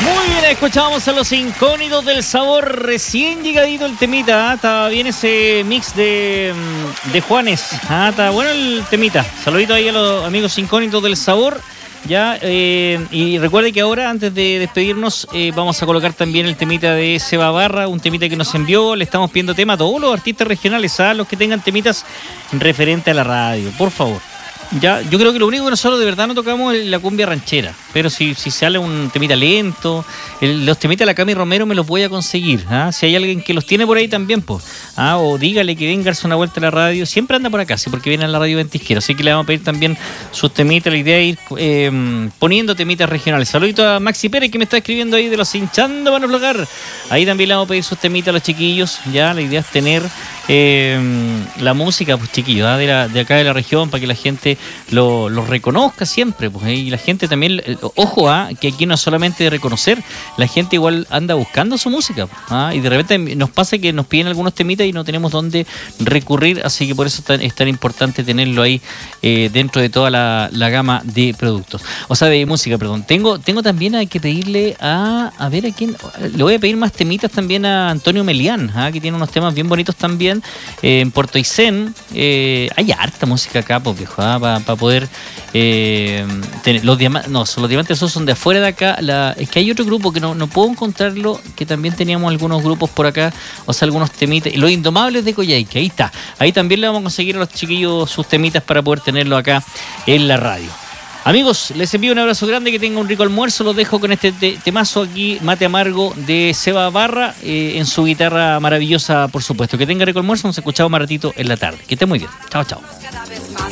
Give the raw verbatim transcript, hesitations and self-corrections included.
Muy bien, escuchábamos a los Incógnitos del Sabor, recién llegadito el temita, ¿ah? Está bien ese mix de, de Juanes, ¿ah? Está bueno el temita. Saludito ahí a los amigos Incógnitos del Sabor, ya, eh, y recuerde que ahora, antes de despedirnos, eh, vamos a colocar también el temita de Seba Barra, un temita que nos envió. Le estamos pidiendo tema a todos los artistas regionales, a los que tengan temitas referente a la radio, por favor. Ya, yo creo que lo único que nosotros de verdad no tocamos es la cumbia ranchera, pero si, si sale un temita lento, el, los temitas de la Cami Romero me los voy a conseguir, ¿ah? Si hay alguien que los tiene por ahí también, pues, ¿ah? O dígale que venga a darse una vuelta a la radio, siempre anda por acá, sí, porque viene a la radio Ventisquero, así que le vamos a pedir también sus temitas. La idea es ir eh, poniendo temitas regionales. Saludito a Maxi Pérez, que me está escribiendo ahí de los Hinchando para no flogar, ahí también le vamos a pedir sus temitas a los chiquillos. Ya, la idea es tener eh, la música, pues, chiquillos, ¿ah? de, la, de acá de la región, para que la gente lo, lo reconozca siempre, pues, y la gente también, ojo, ¿ah? que aquí no es solamente de reconocer, la gente igual anda buscando su música, ¿ah? Y de repente nos pasa que nos piden algunos temitas y no tenemos dónde recurrir, así que por eso es tan, es tan importante tenerlo ahí eh, dentro de toda la, la gama de productos, o sea, de música, perdón. Tengo, tengo también hay que pedirle a, a ver a quién, le voy a pedir más temitas también a Antonio Melián, ¿ah? que tiene unos temas bien bonitos también, eh, en Puerto Aysén, eh, hay harta música acá, pues, viejo, ¿ah? para pa poder eh, tener los diamantes, no, los diamantes esos son de afuera de acá. La, es que hay otro grupo que no, no puedo encontrarlo, que también teníamos algunos grupos por acá, o sea, algunos temitas, los Indomables de Coyhaique, ahí está, ahí también le vamos a conseguir a los chiquillos sus temitas para poder tenerlo acá en la radio. Amigos, les envío un abrazo grande, que tengan un rico almuerzo. Los dejo con este te- temazo aquí, Mate Amargo, de Seba Barra, eh, en su guitarra maravillosa, por supuesto. Que tengan rico almuerzo, nos escuchamos más ratito en la tarde. Que esté muy bien. Chao, chao.